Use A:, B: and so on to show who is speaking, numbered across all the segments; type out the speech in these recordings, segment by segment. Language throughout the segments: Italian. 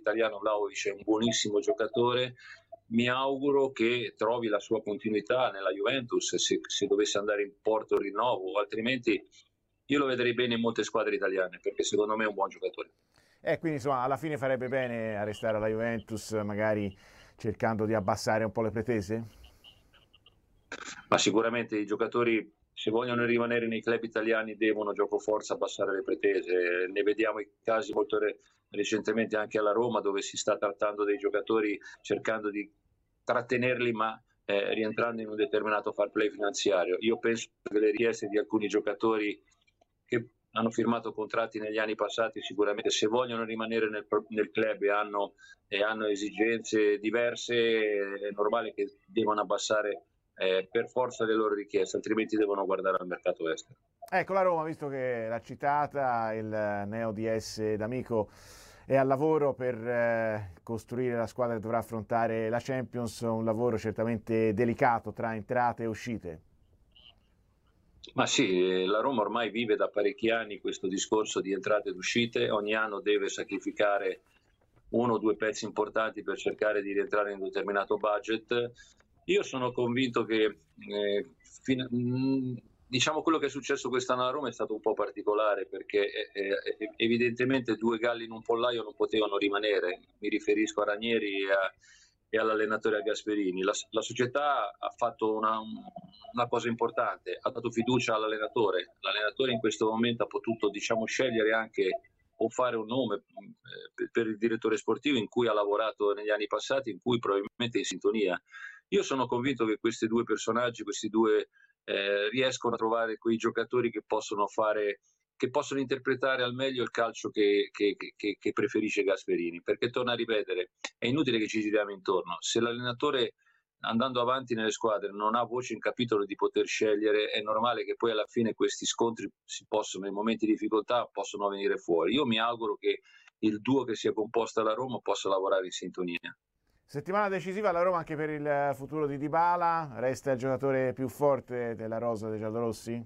A: italiano Vlahovic è un buonissimo giocatore, mi auguro che trovi la sua continuità nella Juventus se dovesse andare in porto il rinnovo, altrimenti io lo vedrei bene in molte squadre italiane perché secondo me è un buon giocatore.
B: Quindi insomma alla fine farebbe bene a restare alla Juventus, magari cercando di abbassare un po' le pretese?
A: Ma sicuramente i giocatori, se vogliono rimanere nei club italiani, devono gioco forza abbassare le pretese. Ne vediamo i casi molto recentemente anche alla Roma, dove si sta trattando dei giocatori cercando di trattenerli, ma rientrando in un determinato fair play finanziario. Io penso che le richieste di alcuni giocatori che hanno firmato contratti negli anni passati, sicuramente se vogliono rimanere nel club e hanno esigenze diverse, è normale che devono abbassare per forza le loro richieste, altrimenti devono guardare al mercato estero.
B: Ecco, la Roma, visto che l'ha citata, il neo DS D'Amico è al lavoro per costruire la squadra che dovrà affrontare la Champions, un lavoro certamente delicato tra entrate e uscite.
A: Ma sì, la Roma ormai vive da parecchi anni questo discorso di entrate ed uscite, ogni anno deve sacrificare uno o due pezzi importanti per cercare di rientrare in un determinato budget. Io sono convinto che diciamo quello che è successo quest'anno a Roma è stato un po' particolare perché evidentemente due galli in un pollaio non potevano rimanere, mi riferisco a Ranieri e all'allenatore Gasperini. La società ha fatto una cosa importante, ha dato fiducia all'allenatore. L'allenatore in questo momento ha potuto scegliere anche o fare un nome per il direttore sportivo in cui ha lavorato negli anni passati, in cui probabilmente è in sintonia. Io sono convinto che questi due personaggi, riescono a trovare quei giocatori che possono interpretare al meglio il calcio che preferisce Gasperini, perché torna a ripetere, è inutile che ci giriamo intorno, se l'allenatore andando avanti nelle squadre non ha voce in capitolo di poter scegliere, è normale che poi alla fine questi scontri nei momenti di difficoltà possono venire fuori. Io mi auguro che il duo che sia composto alla Roma possa lavorare in sintonia.
B: Settimana decisiva alla Roma anche per il futuro di Dybala, resta il giocatore più forte della rosa dei giallorossi?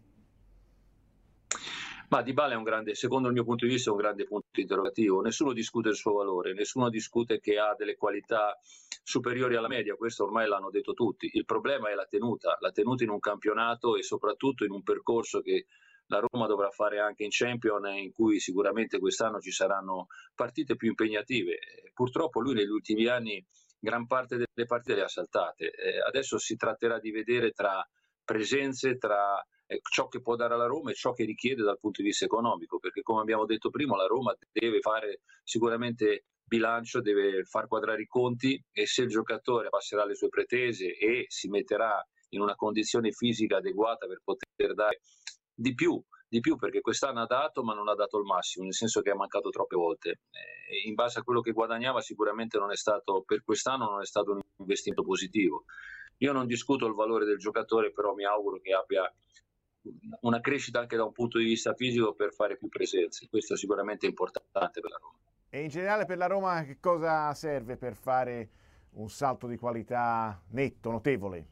A: Ma Dybala secondo il mio punto di vista, è un grande punto interrogativo. Nessuno discute il suo valore, nessuno discute che ha delle qualità superiori alla media, questo ormai l'hanno detto tutti. Il problema è la tenuta in un campionato e soprattutto in un percorso che la Roma dovrà fare anche in Champions, in cui sicuramente quest'anno ci saranno partite più impegnative. Purtroppo lui negli ultimi anni gran parte delle partite le ha saltate. Adesso si tratterà di vedere tra presenze, tra ciò che può dare alla Roma e ciò che richiede dal punto di vista economico, perché come abbiamo detto prima la Roma deve fare sicuramente bilancio, deve far quadrare i conti e se il giocatore passerà le sue pretese e si metterà in una condizione fisica adeguata per poter dare di più perché quest'anno ha dato ma non ha dato il massimo, nel senso che ha mancato troppe volte. In base a quello che guadagnava sicuramente per quest'anno non è stato un investimento positivo. Io non discuto il valore del giocatore, però mi auguro che abbia una crescita anche da un punto di vista fisico per fare più presenze. Questo è sicuramente importante per la Roma.
B: E in generale per la Roma che cosa serve per fare un salto di qualità netto, notevole?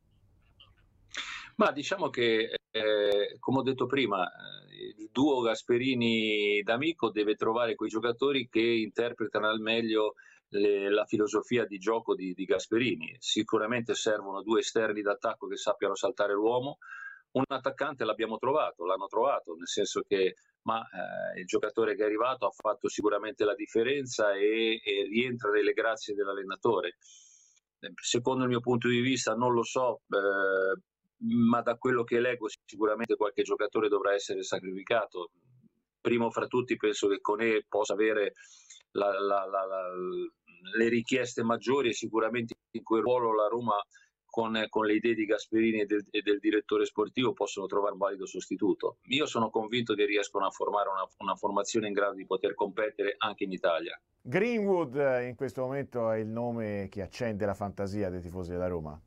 A: Ma diciamo che, come ho detto prima, il duo Gasperini-D'Amico deve trovare quei giocatori che interpretano al meglio la filosofia di gioco di Gasperini. Sicuramente servono due esterni d'attacco che sappiano saltare l'uomo. Un attaccante l'hanno trovato, nel senso che il giocatore che è arrivato ha fatto sicuramente la differenza e rientra nelle grazie dell'allenatore. Secondo il mio punto di vista, non lo so, ma da quello che leggo sicuramente qualche giocatore dovrà essere sacrificato. Primo fra tutti penso che Koné possa avere le richieste maggiori e sicuramente in quel ruolo la Roma con le idee di Gasperini e del direttore sportivo possono trovare un valido sostituto. Io sono convinto che riescono a formare una formazione in grado di poter competere anche in Italia.
B: Greenwood in questo momento è il nome che accende la fantasia dei tifosi della Roma.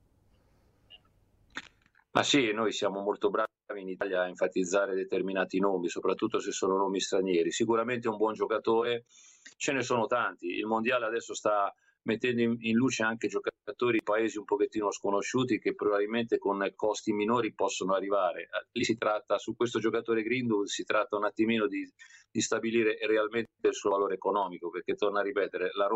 A: Ma sì, noi siamo molto bravi in Italia a enfatizzare determinati nomi, soprattutto se sono nomi stranieri. Sicuramente è un buon giocatore, ce ne sono tanti. Il mondiale adesso sta mettendo in luce anche giocatori di paesi un pochettino sconosciuti che probabilmente con costi minori possono arrivare. Su questo giocatore Greenwood si tratta un attimino di stabilire realmente il suo valore economico, perché torna a ripetere, la Roma